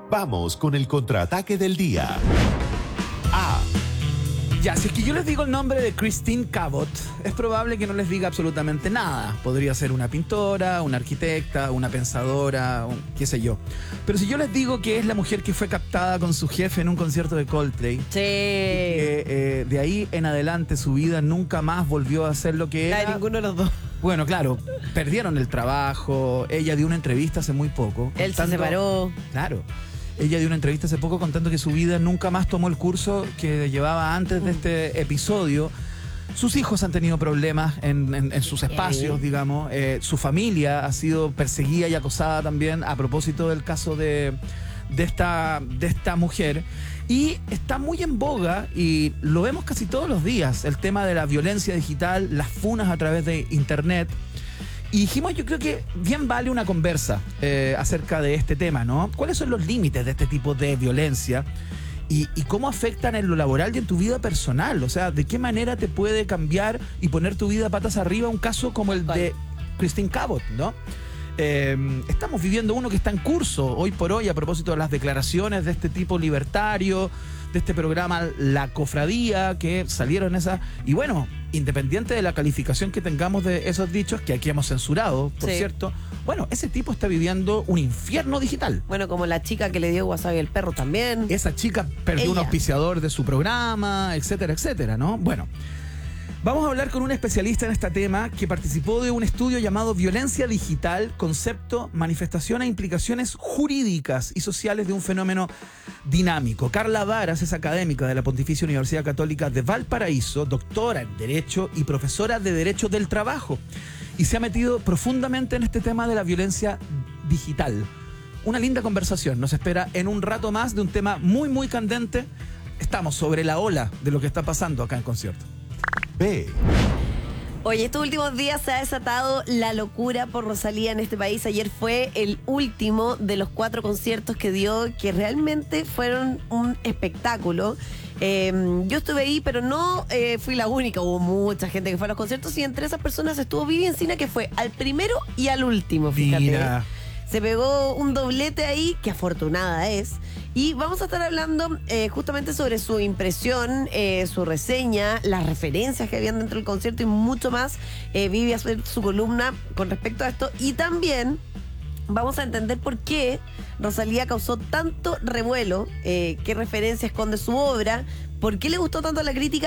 Vamos con el contraataque del día. Ya, si es que yo les digo el nombre de Christine Cabot, es probable que no les diga absolutamente nada. Podría ser una pintora, una arquitecta, una pensadora, qué sé yo. Pero si yo les digo que es la mujer que fue captada con su jefe en un concierto de Coldplay, Sí. de ahí en adelante su vida nunca más volvió a ser lo que La era. de ninguno de los dos. Bueno, claro, perdieron el trabajo. Ella dio una entrevista hace muy poco. Él se separó. Claro. Ella dio una entrevista hace poco contando que su vida nunca más tomó el curso que llevaba antes de este episodio. Sus hijos han tenido problemas en sus espacios, digamos. Su familia ha sido perseguida y acosada también a propósito del caso de esta mujer. Y está muy en boga, y lo vemos casi todos los días, el tema de la violencia digital, las funas a través de internet. Y dijimos, yo creo que bien vale una conversa acerca de este tema, ¿no? ¿Cuáles son los límites de este tipo de violencia? Y cómo afectan en lo laboral y en tu vida personal. O sea, ¿de qué manera te puede cambiar y poner tu vida patas arriba un caso como el de Christine Cabot, ¿no? Estamos viviendo uno que está en curso hoy por hoy a propósito de las declaraciones de este tipo libertario, de este programa La Cofradía, que salieron esas. Y bueno, independiente de la calificación que tengamos de esos dichos, que aquí hemos censurado, por cierto, bueno, ese tipo está viviendo un infierno digital. Bueno, como la chica que le dio wasabi al perro también. Esa chica perdió un auspiciador de su programa, etcétera, etcétera, ¿no? Bueno, vamos a hablar con un especialista en este tema que participó de un estudio llamado Violencia Digital, concepto, manifestación e implicaciones jurídicas y sociales de un fenómeno dinámico. Carla Varas es académica de la Pontificia Universidad Católica de Valparaíso, doctora en Derecho y profesora de Derecho del Trabajo. Y se ha metido profundamente en este tema de la violencia digital. Una linda conversación nos espera en un rato más de un tema muy, muy candente. Estamos sobre la ola de lo que está pasando acá en Concierto. Oye, estos últimos días se ha desatado la locura por Rosalía en este país. Ayer fue el último de los 4 conciertos que dio, que realmente fueron un espectáculo. Yo estuve ahí, pero no fui la única. Hubo mucha gente que fue a los conciertos, y entre esas personas estuvo Vivi Encina, que fue al primero y al último, fíjate. Mira. Se pegó un doblete ahí, que afortunada es. Y vamos a estar hablando justamente sobre su impresión, su reseña, las referencias que habían dentro del concierto y mucho más. Vivi a hacer su columna con respecto a esto. Y también vamos a entender por qué Rosalía causó tanto revuelo, qué referencia esconde su obra, por qué le gustó tanto a la crítica